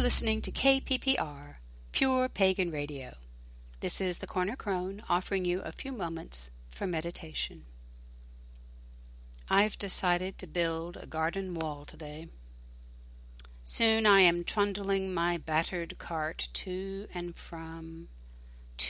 listening to KPPR, Pure Pagan Radio. This is the Corner Crone offering you a few moments for meditation. I've decided to build a garden wall today. Soon I am trundling my battered cart to and from